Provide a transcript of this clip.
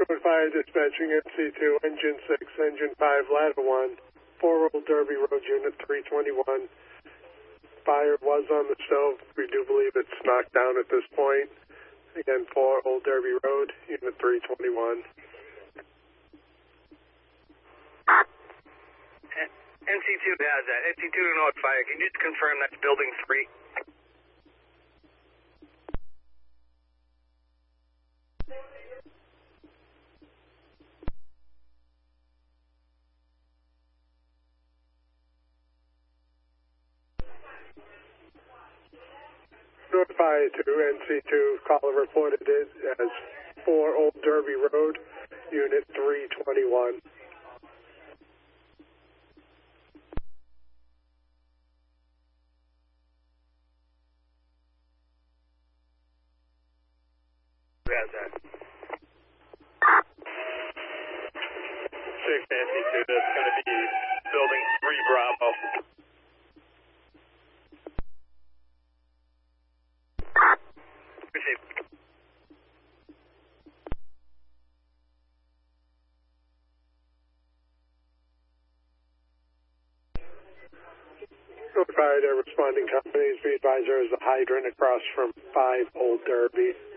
Road Fire Dispatching NC2, Engine 6, Engine 5, Ladder 1, 4 Old Derby Road, Unit 321. Fire was on the stove. We do believe it's knocked down at this point. Again, 4 Old Derby Road, Unit 321. NC2 has that. NC2 to North Fire. Can you just confirm that's Building 3? North Fire to NC2, caller reported it as 4 Old Derby Road, Unit 321. Who has that? 6 NC2, that's going to be Building 3 Bravo. Received. Notified responding companies. Be advised there is a hydrant across from 5 Old Derby.